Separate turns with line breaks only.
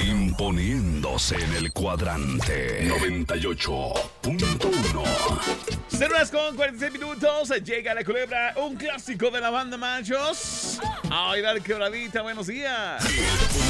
Imponiéndose en el cuadrante 98.1.
0:46. Llega La Culebra, un clásico de la banda Machos. Ay, dale quebradita, buenos días.